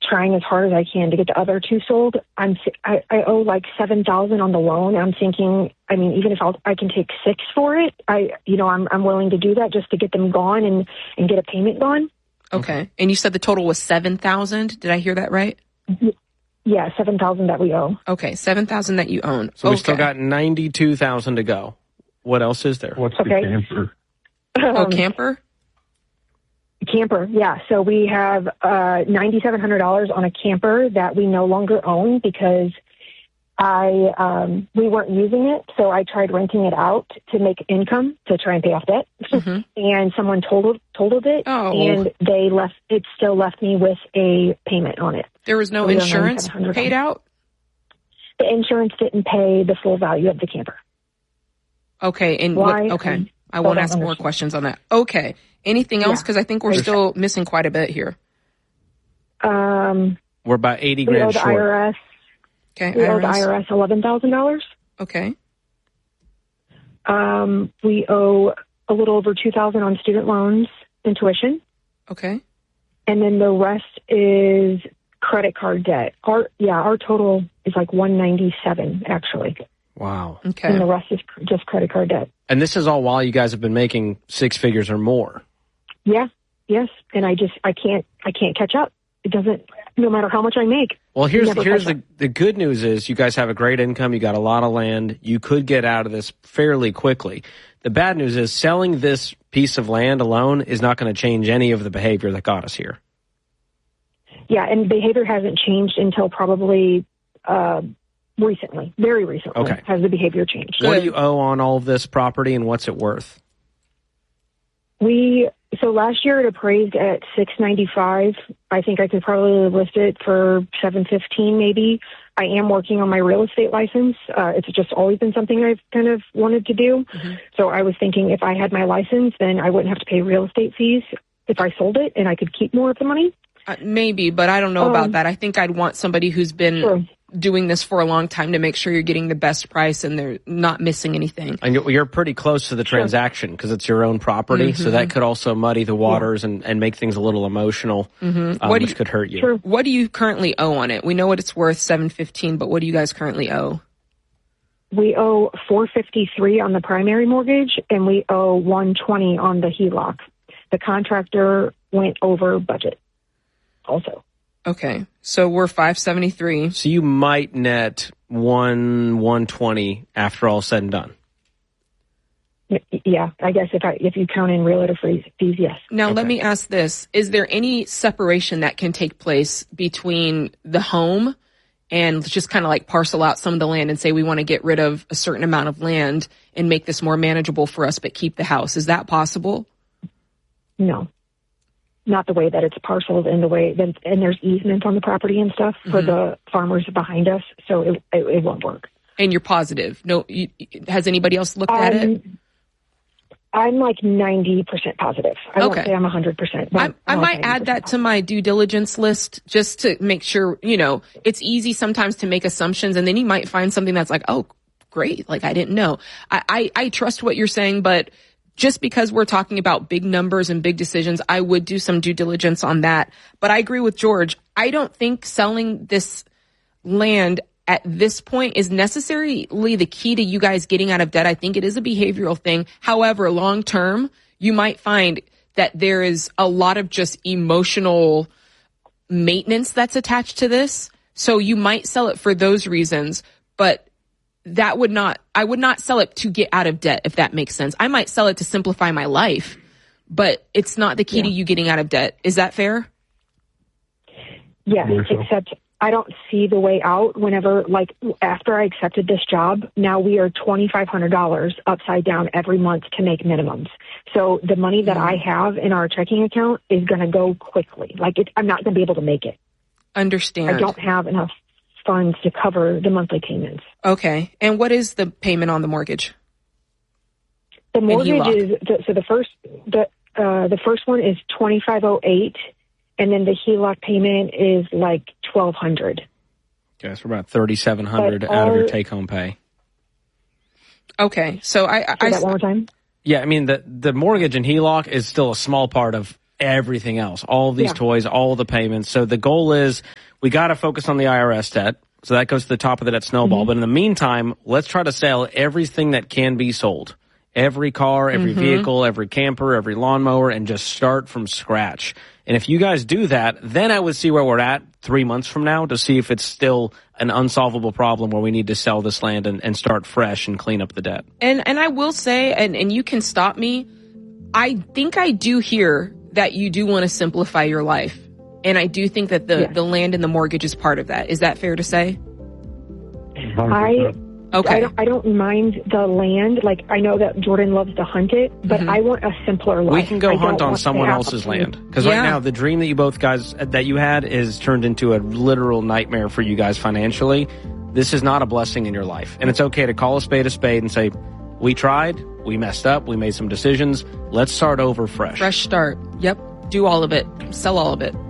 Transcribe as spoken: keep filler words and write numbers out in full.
trying as hard as I can to get the other two sold. I'm I, I owe like seven thousand on the loan. I'm thinking, I mean, even if I'll, I can take six for it, I you know I'm I'm willing to do that just to get them gone and and get a payment gone. Okay, and you said the total was seven thousand. Did I hear that right? Yeah, seven thousand that we owe. Okay, seven thousand that you own. So we okay. still got ninety two thousand to go. What else is there? What's okay. the camper? Oh, camper. Camper, yeah. So we have uh, nine thousand seven hundred dollars on a camper that we no longer own because I um, we weren't using it. So I tried renting it out to make income to try and pay off debt. Mm-hmm. And someone totaled totaled it, oh. and they left. It still left me with a payment on it. There was no so insurance paid out? The insurance didn't pay the full value of the camper. Okay, and Why? what, okay. Um, I won't I ask understand. more questions on that. Okay. Anything else? Because yeah. I think we're still missing quite a bit here. Um, we're about eighty we grand owe the short. I R S. Okay, we I R S. owe the I R S eleven thousand dollars. Okay. Um, we owe a little over two thousand dollars on student loans and tuition. Okay. And then the rest is credit card debt. Our yeah, our total is like one ninety-seven actually. Wow. Okay. And the rest is just credit card debt. And this is all while you guys have been making six figures or more. Yeah. Yes. And I just I can't I can't catch up. It doesn't. No matter how much I make. Well, here's never here's catch the up. the good news is you guys have a great income. You got a lot of land. You could get out of this fairly quickly. The bad news is selling this piece of land alone is not going to change any of the behavior that got us here. Yeah, and behavior hasn't changed until probably uh, recently, very recently. Okay. Has the behavior changed? What do you owe on all of this property, and what's it worth? We so last year it appraised at six ninety five. I think I could probably list it for seven fifteen, maybe. I am working on my real estate license. Uh, it's just always been something I've kind of wanted to do. Mm-hmm. So I was thinking if I had my license, then I wouldn't have to pay real estate fees if I sold it, and I could keep more of the money. Uh, maybe, but I don't know um, about that. I think I'd want somebody who's been sure. doing this for a long time to make sure you're getting the best price and they're not missing anything. And you're pretty close to the sure. transaction because it's your own property, mm-hmm. so that could also muddy the waters yeah. and, and make things a little emotional, mm-hmm. um, what which you, could hurt you. Sure. What do you currently owe on it? We know what it's worth, seven fifteen, but what do you guys currently owe? We owe four fifty-three on the primary mortgage, and we owe one twenty on the H E L O C. The contractor went over budget also. Okay, so we're five seventy-three. So you might net one one twenty after all said and done. Yeah, I guess if I if you count in realtor fees, yes. Now okay. let me ask this: is there any separation that can take place between the home and just kind of like parcel out some of the land and say we want to get rid of a certain amount of land and make this more manageable for us, but keep the house? Is that possible? No. Not the way that it's parceled and the way that, and there's easement on the property and stuff for mm-hmm. the farmers behind us. So it, it, it won't work. And you're positive? No, you, has anybody else looked um, at it? I'm like ninety percent positive. I okay. won't say I'm one hundred percent. I, I might add that to my due diligence list just to make sure, you know, it's easy sometimes to make assumptions and then you might find something that's like, oh, great. Like I didn't know. I, I, I trust what you're saying, but just because we're talking about big numbers and big decisions, I would do some due diligence on that. But I agree with George. I don't think selling this land at this point is necessarily the key to you guys getting out of debt. I think it is a behavioral thing. However, long term, you might find that there is a lot of just emotional maintenance that's attached to this. So you might sell it for those reasons, but that would not, I would not sell it to get out of debt, if that makes sense. I might sell it to simplify my life, but it's not the key yeah. to you getting out of debt. Is that fair? Yes, so. Except I don't see the way out whenever, like, after I accepted this job, now we are twenty-five hundred dollars upside down every month to make minimums. So the money that I have in our checking account is going to go quickly. Like, it, I'm not going to be able to make it. Understand. I don't have enough funds to cover the monthly payments. Okay. And what is the payment on the mortgage? The mortgage is, so the first, the, uh, the first one is twenty-five oh eight, and then the H E L O C payment is like twelve hundred. Okay, so about thirty-seven hundred out our, of your take-home pay. Okay. So I, say I, that one more time. Yeah, I mean, the, the mortgage and H E L O C is still a small part of everything else, all of these Yeah. toys, all the payments. So the goal is we got to focus on the I R S debt. So that goes to the top of the debt snowball. Mm-hmm. But in the meantime, let's try to sell everything that can be sold. Every car, every Mm-hmm. vehicle, every camper, every lawnmower, and just start from scratch. And if you guys do that, then I would see where we're at three months from now to see if it's still an unsolvable problem where we need to sell this land and, and start fresh and clean up the debt. And and I will say, and, and you can stop me, I think I do hear that you do want to simplify your life. And I do think that the, Yes. the land and the mortgage is part of that. Is that fair to say? I Okay. I don't, I don't mind the land. Like, I know that Jordan loves to hunt it, but Mhm. I want a simpler life. We can go I hunt don't on want to someone have else's a- land. Because Yeah. right now, the dream that you both guys, that you had is turned into a literal nightmare for you guys financially. This is not a blessing in your life. And it's okay to call a spade a spade and say, we tried, we messed up, we made some decisions. Let's start over fresh. Fresh start. Yep. Do all of it. Sell all of it.